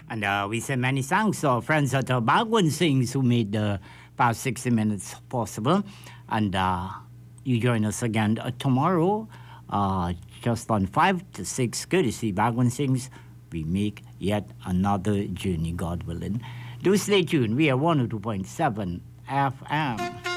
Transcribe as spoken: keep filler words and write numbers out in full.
And uh, we say many thanks to our friends at uh, Bagwan Sings who made the past sixty minutes possible. And uh, you join us again uh, tomorrow, uh, just on five to six, courtesy Bagwan Sings. We make yet another journey, God willing. Do stay tuned. We are one oh two point seven F M.